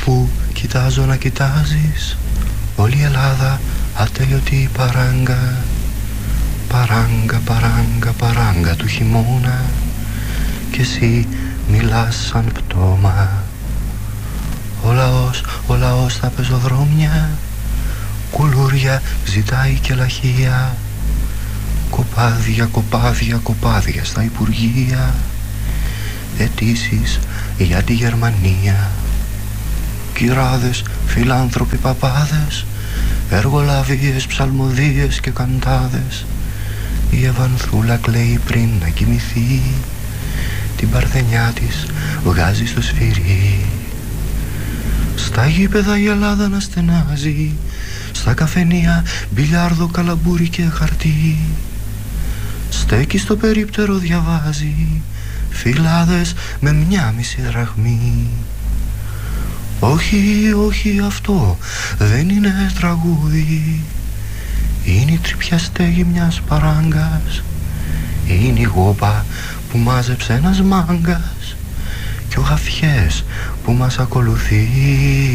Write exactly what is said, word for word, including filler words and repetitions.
Όπου κοιτάζω να κοιτάζεις, όλη η Ελλάδα ατέλειωτη παράγκα. Παράγκα, παράγκα, παράγκα του χειμώνα. Κι εσύ μιλάς σαν πτώμα. Ο λαός, ο λαός στα πεζοδρόμια, κουλούρια ζητάει και λαχεία. Κοπάδια, κοπάδια, κοπάδια στα υπουργεία. Αιτήσεις για τη Γερμανία. Κυράδες, φιλάνθρωποι παπάδες, εργολαβίες, ψαλμοδίες και καντάδες. Η Ευανθούλα κλαίει πριν να κοιμηθεί, την παρθενιά της βγάζει στο σφυρί. Στα γήπεδα η Ελλάδα να στενάζει, στα καφενεία μπιλιάρδο, καλαμπούρι και χαρτί. Στέκει στο περίπτερο, διαβάζει φυλάδες με μια μισή δραχμή. Όχι, όχι, αυτό δεν είναι τραγούδι. Είναι η τρυπιά στέγη μιας παράγκας. Είναι η γόπα που μάζεψε ένας μάγκας. Κι ο γαφιές που μας ακολουθεί.